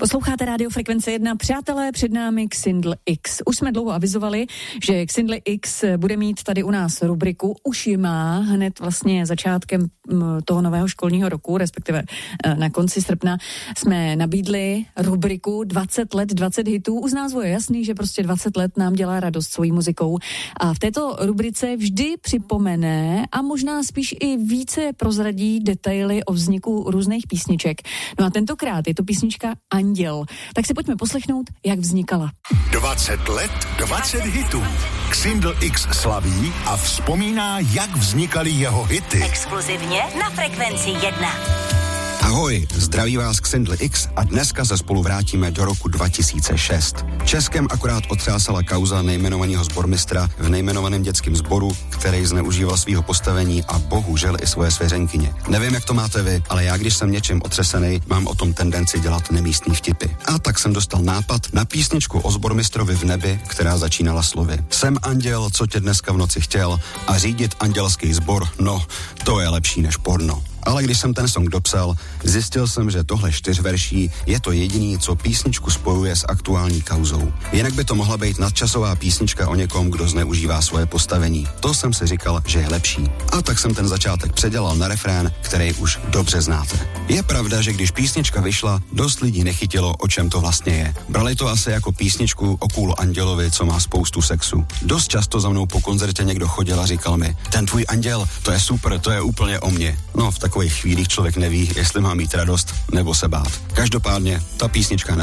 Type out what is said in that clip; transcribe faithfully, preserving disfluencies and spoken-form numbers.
Posloucháte Rádio Frekvence jedna. Přátelé, před námi Xindl X. Už jsme dlouho avizovali, že Xindl X bude mít tady u nás rubriku. Už ji má hned vlastně začátkem toho nového školního roku, respektive na konci srpna jsme nabídli rubriku dvacet let, dvacet hitů. Už z názvu je jasný, že prostě dvacet let nám dělá radost svojí muzikou. A v této rubrice vždy připomene a možná spíš i více prozradí detaily o vzniku různých písniček. No a tentokrát je to písnička Anděl. Tak si pojďme poslechnout, jak vznikala. dvacet let, dvacet hitů. Xindl X slaví a vzpomíná, jak vznikaly jeho hity. Exkluzivně na Frekvenci jedna. Ahoj, zdraví vás Xindl X a dneska se spolu vrátíme do roku dva tisíce šest. Českem akorát otřásala kauza nejmenovaného sbormistra v nejmenovaném dětském sboru, který zneužíval svého postavení a bohužel i svoje svěřenkyně. Nevím, jak to máte vy, ale já, když jsem něčím otřesený, mám o tom tendenci dělat nemístný vtipy. A tak jsem dostal nápad na písničku o sbormistrovi v nebi, která začínala slovy: Jsem anděl, co tě dneska v noci chtěl, a řídit andělský sbor, no, to je lepší než porno. Ale když jsem ten song dopsal, zjistil jsem, že tohle čtyřverší je to jediný, co písničku spojuje s aktuální kauzou. Jinak by to mohla být nadčasová písnička o někom, kdo zneužívá svoje postavení. To jsem si říkal, že je lepší. A tak jsem ten začátek předělal na refrén, který už dobře znáte. Je pravda, že když písnička vyšla, dost lidí nechytilo, o čem to vlastně je. Brali to asi jako písničku o cool andělovi, co má spoustu sexu. Dost často za mnou po koncertě někdo chodil a říkal mi: ten tvůj anděl, to je super, to je úplně o mně. No, v takových chvílích člověk neví, jestli má mít radost nebo se bát. Každopádně ta písnička